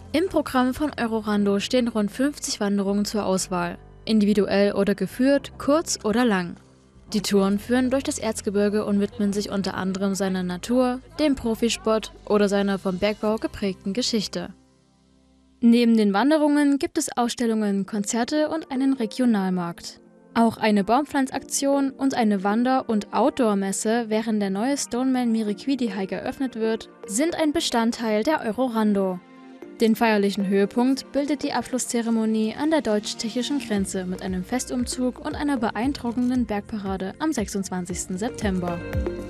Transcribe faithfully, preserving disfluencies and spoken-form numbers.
Im Programm von Eurorando stehen rund fünfzig Wanderungen zur Auswahl, individuell oder geführt, kurz oder lang. Die Touren führen durch das Erzgebirge und widmen sich unter anderem seiner Natur, dem Profisport oder seiner vom Bergbau geprägten Geschichte. Neben den Wanderungen gibt es Ausstellungen, Konzerte und einen Regionalmarkt. Auch eine Baumpflanzaktion und eine Wander- und Outdoor-Messe, während der neue Stoneman Miriquidi Hike eröffnet wird, sind ein Bestandteil der Eurorando. Den feierlichen Höhepunkt bildet die Abschlusszeremonie an der deutsch-tschechischen Grenze mit einem Festumzug und einer beeindruckenden Bergparade am sechsundzwanzigsten September.